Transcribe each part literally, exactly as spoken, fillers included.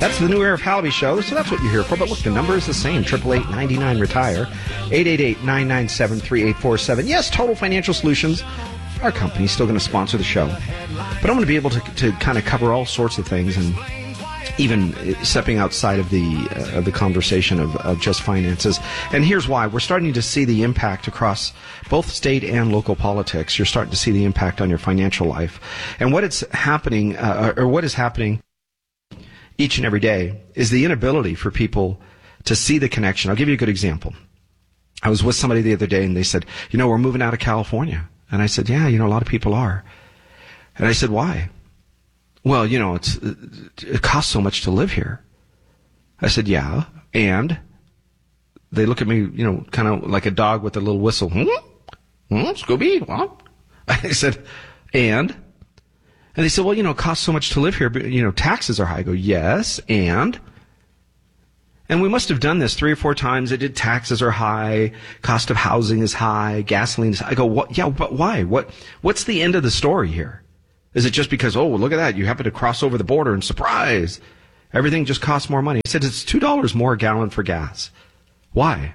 That's the new Era of Halaby show, so that's what you're here for. But look, the number is the same, eight eight eight, nine nine, retire, eight eight eight, nine nine seven, three eight four seven. Yes, Total Financial Solutions, our company, is still going to sponsor the show. But I'm going to be able to, to kind of cover all sorts of things, and even stepping outside of the uh, of the conversation of, of just finances. And here's why. We're starting to see the impact across both state and local politics. You're starting to see the impact on your financial life. And what it's happening, uh, or what is happening each and every day, is the inability for people to see the connection. I'll give you a good example. I was with somebody the other day, and they said, you know, we're moving out of California. And I said, yeah, you know, a lot of people are. And I said, why? Well, you know, it's, it costs so much to live here. I said, yeah, and they look at me, you know, kind of like a dog with a little whistle. Hmm? Hmm? Scooby? What? I said, and? And they said, well, you know, it costs so much to live here, but, you know, taxes are high. I go, yes, and? And we must have done this three or four times. It did, taxes are high, cost of housing is high, gasoline is high. I go, what? Yeah, but why? What? What's the end of the story here? Is it just because, oh, look at that, you happen to cross over the border and surprise, everything just costs more money? I said, it's two dollars more a gallon for gas. Why?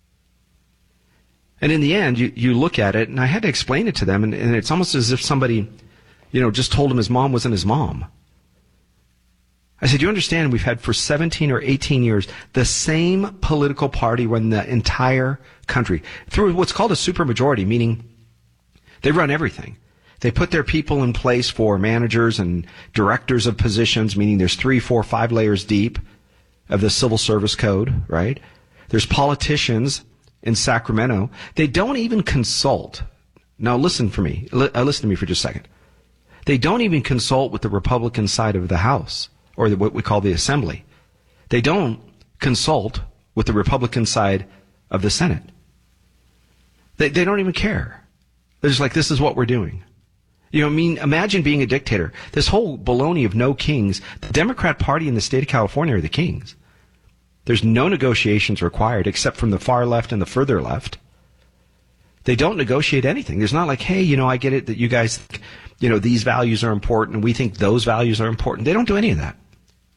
And in the end, you, you look at it, and I had to explain it to them, and, and it's almost as if somebody, you know, just told him his mom wasn't his mom. I said, you understand we've had for seventeen or eighteen years the same political party run the entire country through what's called a supermajority, meaning they run everything. They put their people in place for managers and directors of positions, meaning there's three, four, five layers deep of the civil service code, right? There's politicians in Sacramento. They don't even consult. Now listen for me. L- uh, listen to me for just a second. They don't even consult with the Republican side of the House, or the, what we call the Assembly. They don't consult with the Republican side of the Senate. They, they don't even care. They're just like, this is what we're doing. You know, I mean, imagine being a dictator. This whole baloney of no kings. The Democrat Party in the state of California are the kings. There's no negotiations required except from the far left and the further left. They don't negotiate anything. There's not like, hey, you know, I get it that you guys think, you know, these values are important and we think those values are important. They don't do any of that.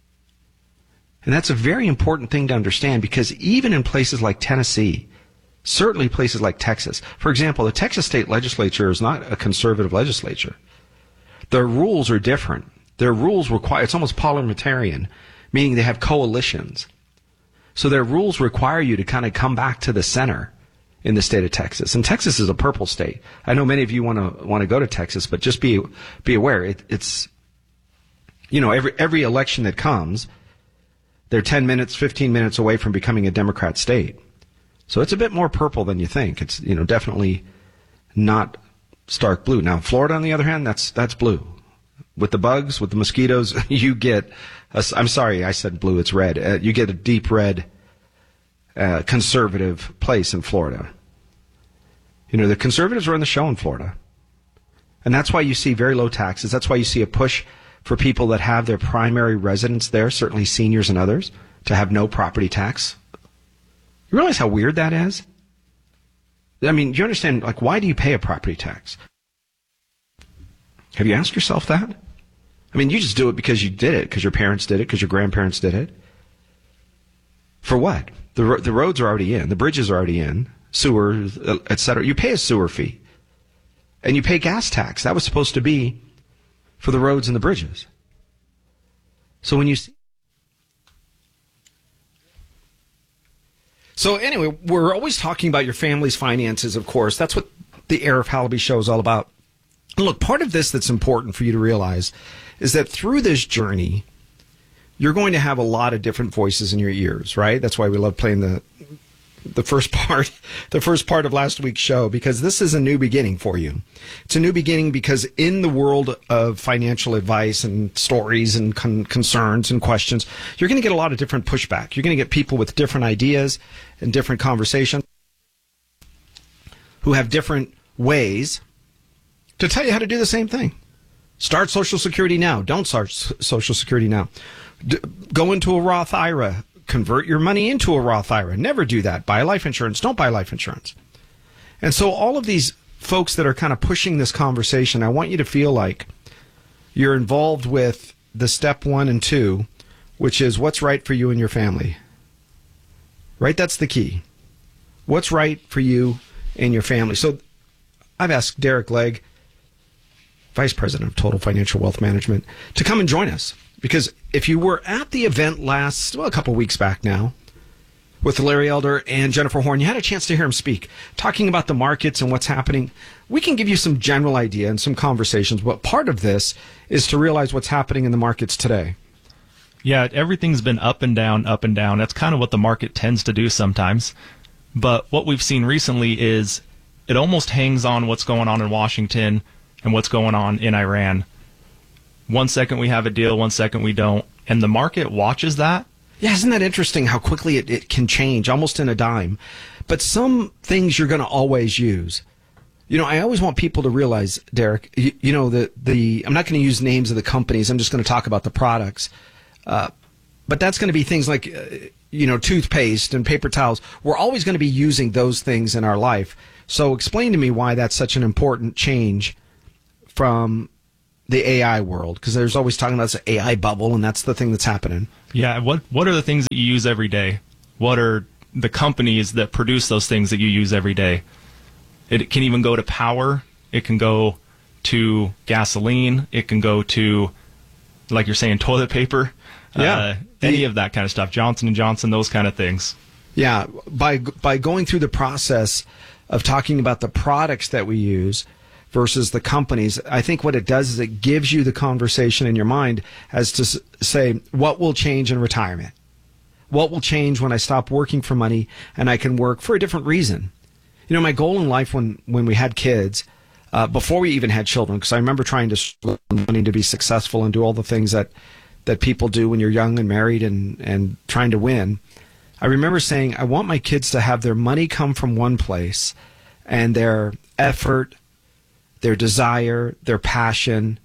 And that's a very important thing to understand, because even in places like Tennessee, certainly places like Texas. For example, the Texas state legislature is not a conservative legislature. Their rules are different. Their rules require, it's almost parliamentarian, meaning they have coalitions. So their rules require you to kind of come back to the center in the state of Texas. And Texas is a purple state. I know many of you want to want to go to Texas, but just be be aware, it, it's, you know, every every election that comes, they're ten minutes, fifteen minutes away from becoming a Democrat state. So it's a bit more purple than you think. It's, you know, definitely not stark blue. Now, Florida, on the other hand, that's that's blue. With the bugs, with the mosquitoes, you get, a, I'm sorry, I said blue, it's red. Uh, you get a deep red uh, conservative place in Florida. You know, the conservatives run the show in Florida. And that's why you see very low taxes. That's why you see a push for people that have their primary residence there, certainly seniors and others, to have no property tax. You realize how weird that is? I mean, you understand, like, why do you pay a property tax? Have you asked yourself that? I mean, you just do it because you did it, because your parents did it, because your grandparents did it. For what? The the roads are already in. The bridges are already in. Sewer, et cetera. You pay a sewer fee. And you pay gas tax. That was supposed to be for the roads and the bridges. So when you see... So anyway, we're always talking about your family's finances, of course. That's what the Era of Halaby show is all about. And look, part of this that's important for you to realize is that through this journey, you're going to have a lot of different voices in your ears, right? That's why we love playing the the first part, the first part of last week's show, because this is a new beginning for you. It's a new beginning because in the world of financial advice and stories and con- concerns and questions, you're going to get a lot of different pushback. You're going to get people with different ideas and different conversations who have different ways to tell you how to do the same thing. Start Social Security now. Don't start Social Security now. D- go into a Roth I R A. Convert your money into a Roth I R A. Never do that. Buy life insurance. Don't buy life insurance. And so all of these folks that are kind of pushing this conversation, I want you to feel like you're involved with the step one and two which is what's right for you and your family. Right? That's the key. What's right for you and your family. So I've asked Derek Legg, Vice President of Total Financial Wealth Management, to come and join us. Because if you were at the event last, well, a couple weeks back now, with Larry Elder and Jennifer Horn, you had a chance to hear him speak, talking about the markets and what's happening. We can give you some general idea and some conversations, but part of this is to realize what's happening in the markets today. Yeah, everything's been up and down, up and down. That's kind of what the market tends to do sometimes. But what we've seen recently is it almost hangs on what's going on in Washington and what's going on in Iran. One second we have a deal, one second we don't. And the market watches that. Yeah, isn't that interesting how quickly it, it can change, almost in a dime? But some things you're going to always use. You know, I always want people to realize, Derek, you, you know, the, the I'm not going to use names of the companies. I'm just going to talk about the products. Uh, but that's going to be things like, uh, you know, toothpaste and paper towels. We're always going to be using those things in our life. So explain to me why that's such an important change from the A I world, because there's always talking about this A I bubble, and that's the thing that's happening. Yeah, what what are the things that you use every day? What are the companies that produce those things that you use every day? It can even go to power. It can go to gasoline. It can go to, like you're saying, toilet paper. Yeah. Uh, any of that kind of stuff. Johnson and Johnson, those kind of things. Yeah, by by going through the process of talking about the products that we use versus the companies, I think what it does is it gives you the conversation in your mind as to s- say, what will change in retirement? What will change when I stop working for money and I can work for a different reason? You know, my goal in life when, when we had kids, uh, before we even had children, because I remember trying to wanting to be successful and do all the things that, that people do when you're young and married and, and trying to win. I remember saying, I want my kids to have their money come from one place and their effort, their desire, their passion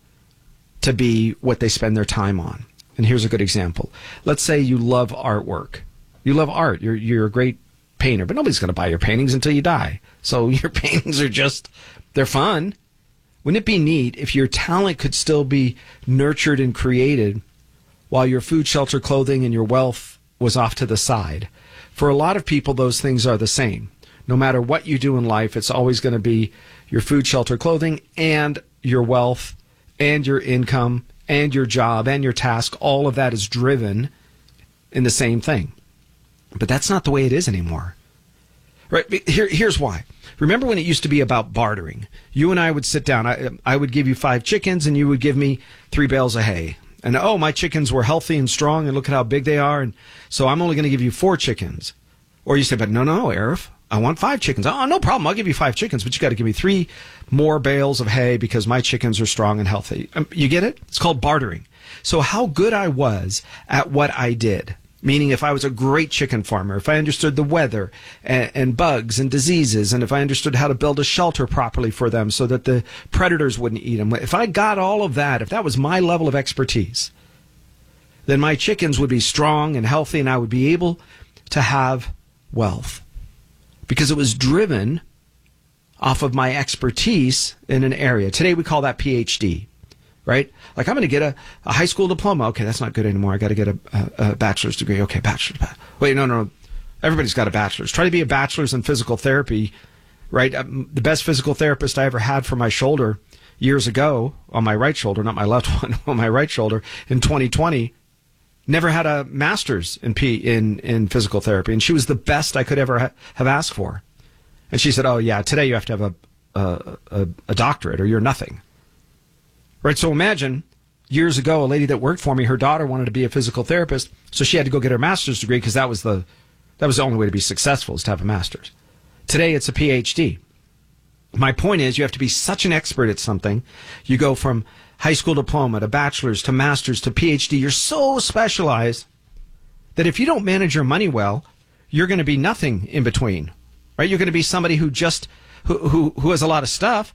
to be what they spend their time on. And here's a good example. Let's say you love artwork. You love art. You're you're a great painter, but nobody's going to buy your paintings until you die. So your paintings are just, they're fun. Wouldn't it be neat if your talent could still be nurtured and created while your food, shelter, clothing, and your wealth was off to the side? For a lot of people, those things are the same. No matter what you do in life, it's always going to be your food, shelter, clothing, and your wealth, and your income, and your job, and your task. All of that is driven in the same thing. But that's not the way it is anymore. Right? Here, here's why. Remember when it used to be about bartering? You and I would sit down. I, I would give you five chickens, and you would give me three bales of hay. And, oh, my chickens were healthy and strong, and look at how big they are, and so I'm only going to give you four chickens. Or you say, but no, no, Arif, I want five chickens. Oh, no problem. I'll give you five chickens, but you got to give me three more bales of hay because my chickens are strong and healthy. Um, you get it? It's called bartering. So how good I was at what I did, meaning if I was a great chicken farmer, if I understood the weather and, and bugs and diseases, and if I understood how to build a shelter properly for them so that the predators wouldn't eat them, if I got all of that, if that was my level of expertise, then my chickens would be strong and healthy, and I would be able to have wealth. Because it was driven off of my expertise in an area. Today we call that P H D, right? Like I'm going to get a, a high school diploma. Okay, that's not good anymore. I got to get a, a, a bachelor's degree. Okay, bachelor's. Wait, no, no, no. Everybody's got a bachelor's. Try to be a bachelor's in physical therapy, right? Um, the best physical therapist I ever had for my shoulder years ago, on my right shoulder, not my left one, on my right shoulder in twenty twenty, never had a master's in P in, in physical therapy, and she was the best I could ever ha- have asked for. And she said, "Oh yeah, today you have to have a a, a a doctorate, or you're nothing." Right? So imagine years ago, a lady that worked for me, her daughter wanted to be a physical therapist, so she had to go get her master's degree because that was the that was the only way to be successful, is to have a master's. Today it's a P H D. My point is, you have to be such an expert at something. You go from high school diploma to bachelor's to master's to P H D. You're so specialized that if you don't manage your money well, you're going to be nothing in between, right? You're going to be somebody who just who who, who has a lot of stuff,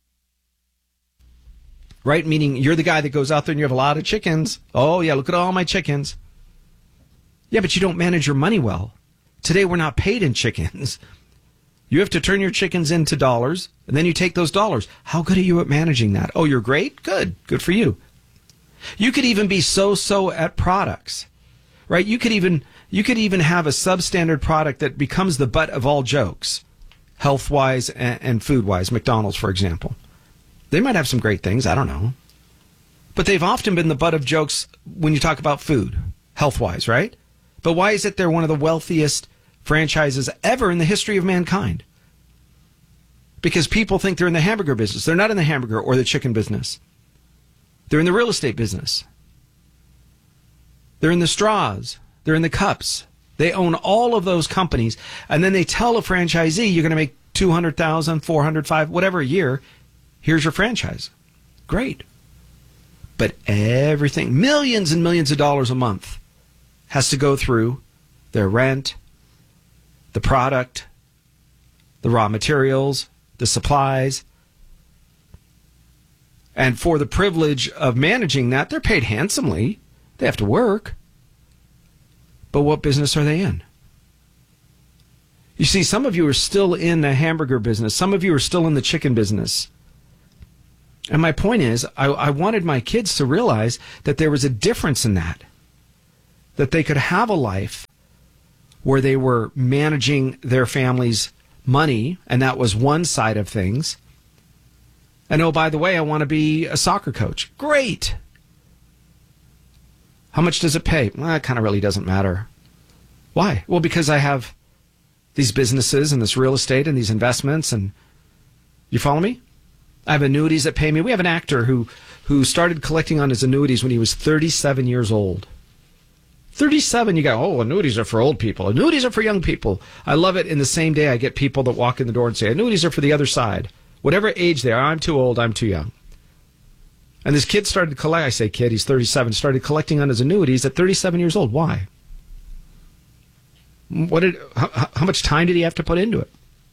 right? Meaning you're the guy that goes out there and you have a lot of chickens. Oh yeah, look at all my chickens. Yeah, but you don't manage your money well. Today we're not paid in chickens. You have to turn your chickens into dollars, and then you take those dollars. How good are you at managing that? Oh, you're great? Good. Good for you. You could even be so-so at products. right? You could even you could even have a substandard product that becomes the butt of all jokes, health-wise and, and food-wise. McDonald's, for example. They might have some great things, I don't know. But they've often been the butt of jokes when you talk about food, health-wise, right? But why is it they're one of the wealthiest franchises ever in the history of mankind? Because people think they're in the hamburger business. They're not in the hamburger or the chicken business. They're in the real estate business. They're in the straws. They're in the cups. They own all of those companies. And then they tell a franchisee, you're going to make two hundred thousand dollars, four hundred thousand dollars, five, whatever a year. Here's your franchise. Great. But everything, millions and millions of dollars a month, has to go through their rent, the product, the raw materials, the supplies. And for the privilege of managing that, they're paid handsomely. They have to work. But what business are they in? You see, some of you are still in the hamburger business. Some of you are still in the chicken business. And my point is, I, I wanted my kids to realize that there was a difference in that. That they could have a life where they were managing their family's money, and that was one side of things. And oh, by the way, I want to be a soccer coach. Great. How much does it pay? Well, it kind of really doesn't matter. Why? Well, because I have these businesses and this real estate and these investments, and you follow me? I have annuities that pay me. We have an actor who, who started collecting on his annuities when he was thirty-seven years old. thirty-seven, you go, oh, annuities are for old people. Annuities are for young people. I love it. In the same day, I get people that walk in the door and say, annuities are for the other side. Whatever age they are, I'm too old, I'm too young. And this kid started to collect, I say kid, he's thirty-seven, started collecting on his annuities at thirty-seven years old. Why? What did? How, how much time did he have to put into it?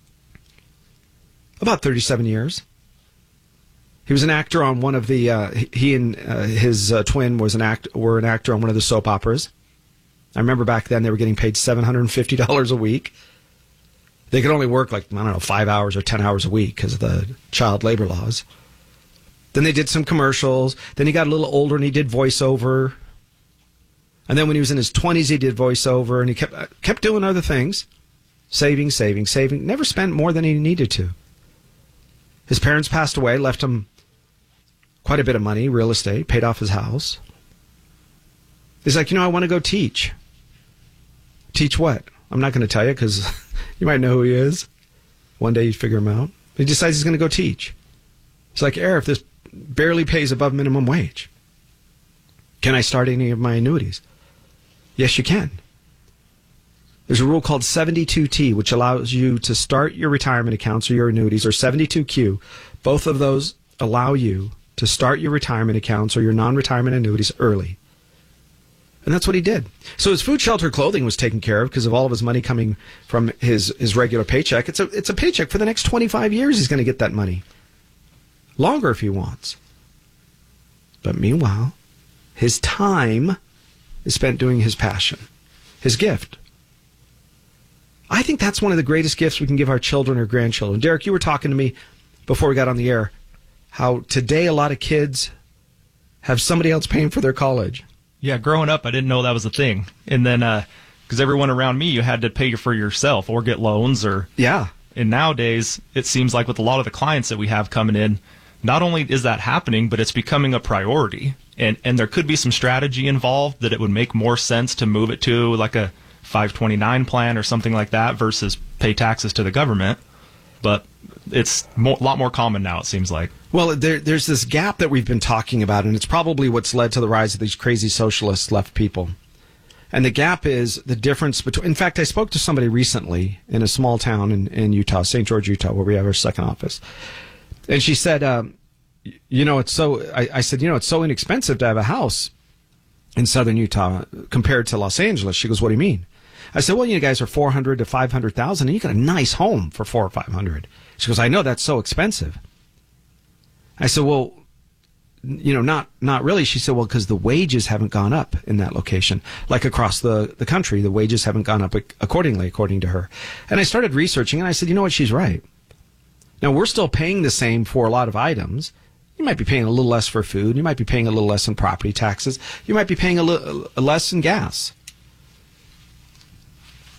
About thirty-seven years. He was an actor on one of the, uh, he and uh, his uh, twin was an act, were an actor on one of the soap operas. I remember back then they were getting paid seven hundred fifty dollars a week. They could only work like, I don't know, five hours or ten hours a week because of the child labor laws. Then they did some commercials. Then he got a little older and he did voiceover. And then when he was in his twenties, he did voiceover, and he kept kept doing other things. Saving, saving, saving. Never spent more than he needed to. His parents passed away, left him quite a bit of money, real estate, paid off his house. He's like, you know, I want to go teach. Teach what? I'm not going to tell you because you might know who he is. One day you'd figure him out. He decides he's going to go teach. It's like, Eric, this barely pays above minimum wage. Can I start any of my annuities? Yes, you can. There's a rule called seventy-two T, which allows you to start your retirement accounts or your annuities, or seventy-two Q. Both of those allow you to start your retirement accounts or your non-retirement annuities early. And that's what he did. So his food, shelter, clothing was taken care of because of all of his money coming from his, his regular paycheck. It's a, it's a paycheck for the next twenty-five years. He's going to get that money. Longer if he wants. But meanwhile, his time is spent doing his passion, his gift. I think that's one of the greatest gifts we can give our children or grandchildren. Derek, you were talking to me before we got on the air how today a lot of kids have somebody else paying for their college. Yeah, growing up, I didn't know that was a thing. And then, because uh, everyone around me, you had to pay for yourself or get loans. or Yeah. And nowadays, it seems like with a lot of the clients that we have coming in, not only is that happening, but it's becoming a priority. And and there could be some strategy involved that it would make more sense to move it to like a five twenty-nine plan or something like that versus pay taxes to the government. But it's a lot more common now, it seems like. Well, there, there's this gap that we've been talking about, and it's probably what's led to the rise of these crazy socialist left people. And the gap is the difference between... In fact, I spoke to somebody recently in a small town in, in Utah, Saint George, Utah, where we have our second office. And she said, um, you know, it's so... I, I said, you know, it's so inexpensive to have a house in southern Utah compared to Los Angeles. She goes, what do you mean? I said, well, you guys are four hundred to five hundred thousand, and you got a nice home for four or five hundred. She goes, I know, that's so expensive. I said, well, you know, not not really. She said, well, because the wages haven't gone up in that location. Like across the, the country, the wages haven't gone up accordingly, according to her. And I started researching, and I said, you know what, she's right. Now, we're still paying the same for a lot of items. You might be paying a little less for food. You might be paying a little less in property taxes. You might be paying a little less in gas.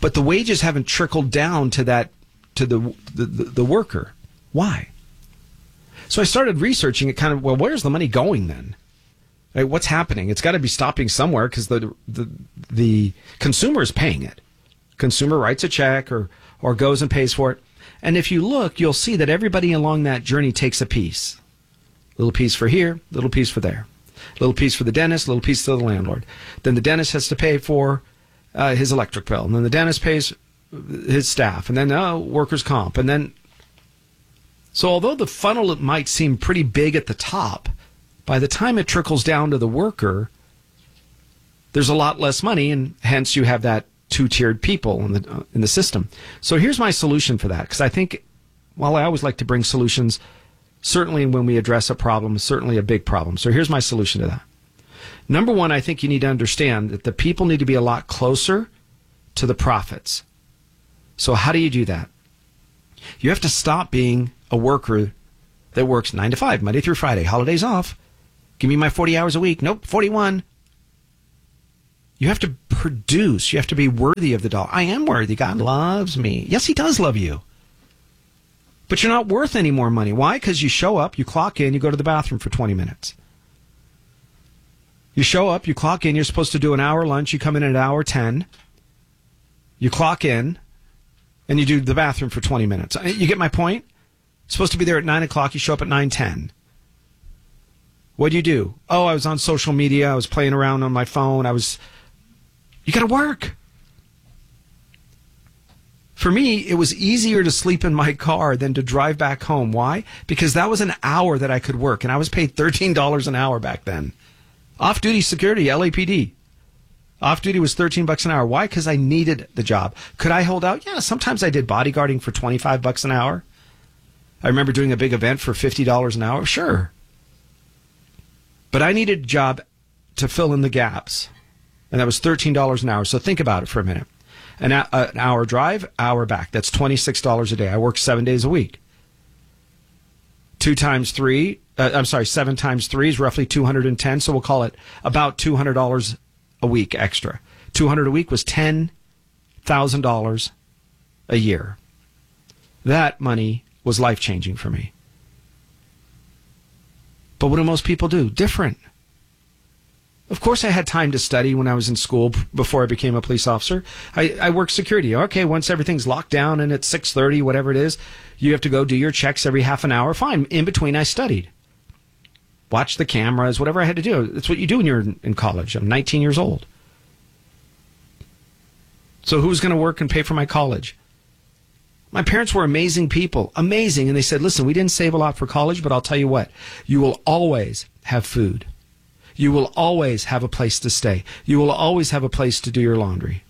but the wages haven't trickled down to that to the the, the, the worker. Why? So I started researching it. Kind of, well, where's the money going then? Right, what's happening? It's got to be stopping somewhere because the, the the consumer is paying it. Consumer writes a check or or goes and pays for it. And if you look, you'll see that everybody along that journey takes a piece. Little piece for here, little piece for there. Little piece for the dentist, little piece to the landlord. Then the dentist has to pay for uh, his electric bill. And then the dentist pays his staff. And then uh, workers' comp. And then, so although the funnel it might seem pretty big at the top, by the time it trickles down to the worker, there's a lot less money, and hence you have that two-tiered people in the uh, in the system. So here's my solution for that, because I think, while I always like to bring solutions, certainly when we address a problem, certainly a big problem. So here's my solution to that. Number one, I think you need to understand that the people need to be a lot closer to the profits. So how do you do that? You have to stop being a worker that works nine to five, Monday through Friday, holidays off. Give me my forty hours a week. Nope, forty-one. You have to produce. You have to be worthy of the dollar. I am worthy. God loves me. Yes, he does love you. But you're not worth any more money. Why? Because you show up, you clock in, you go to the bathroom for twenty minutes. You show up, you clock in, you're supposed to do an hour lunch, you come in at hour ten. You clock in, and you do the bathroom for twenty minutes. You get my point? You're supposed to be there at nine o'clock, you show up at nine ten. What do you do? Oh, I was on social media, I was playing around on my phone, I was... You got to work. For me, it was easier to sleep in my car than to drive back home. Why? Because that was an hour that I could work, and I was paid thirteen dollars an hour back then. Off-duty security, L A P D. Off-duty was thirteen bucks an hour. Why? Because I needed the job. Could I hold out? Yeah, sometimes I did bodyguarding for twenty-five bucks an hour. I remember doing a big event for fifty dollars an hour. Sure. But I needed a job to fill in the gaps, and that was thirteen dollars an hour. So think about it for a minute. An, a- an hour drive, hour back. That's twenty-six dollars a day. I work seven days a week. Two times three, uh, I'm sorry, seven times three is roughly two hundred ten. So we'll call it about two hundred dollars a week extra. two hundred dollars a week was ten thousand dollars a year. That money was life-changing for me. But what do most people do? Different. Of course I had time to study when I was in school before I became a police officer. I, I worked security. Okay, once everything's locked down and it's six thirty, whatever it is, you have to go do your checks every half an hour. Fine. In between, I studied. Watch the cameras, whatever I had to do. That's what you do when you're in, in college. I'm nineteen years old. So who's going to work and pay for my college? My parents were amazing people. Amazing. And they said, listen, we didn't save a lot for college, but I'll tell you what. You will always have food. You will always have a place to stay. You will always have a place to do your laundry.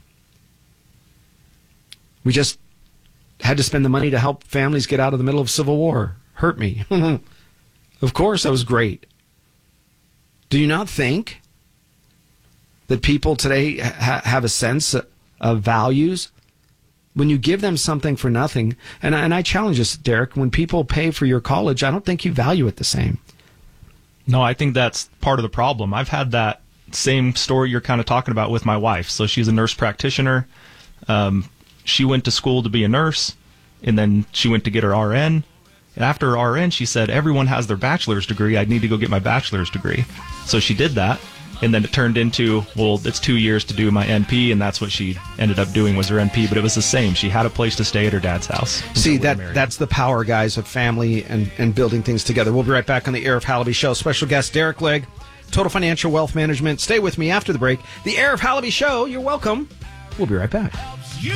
We just had to spend the money to help families get out of the middle of civil war. Hurt me. Of course, that was great. Do you not think that people today ha- have a sense of values? When you give them something for nothing, and, and I challenge this, Derek, when people pay for your college, I don't think you value it the same. No, I think that's part of the problem. I've had that same story you're kind of talking about with my wife. So she's a nurse practitioner. Um, she went to school to be a nurse, and then she went to get her R N. And after her R N, she said, everyone has their bachelor's degree. I need to go get my bachelor's degree. So she did that, and then it turned into, well, it's two years to do my N P, and that's what she ended up doing was her N P. But it was the same. She had a place to stay at her dad's house. See, that that's the power, guys, of family and, and building things together. We'll be right back on the Arif Halaby Show. Special guest, Derek Legg, Total Financial Wealth Management. Stay with me after the break. The Arif Halaby Show, you're welcome. We'll be right back.